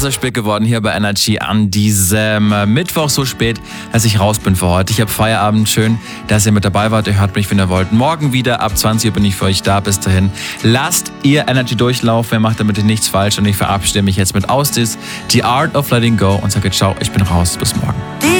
so spät geworden hier bei Energy an diesem Mittwoch, so spät, dass ich raus bin für heute. Ich habe Feierabend. Schön, dass ihr mit dabei wart. Ihr hört mich, wenn ihr wollt. Morgen wieder ab 20 Uhr bin ich für euch da. Bis dahin lasst ihr Energy durchlaufen. Ihr macht damit nichts falsch und ich verabschiede mich jetzt mit Austis, The Art of Letting Go und sage ciao, ich bin raus. Bis morgen.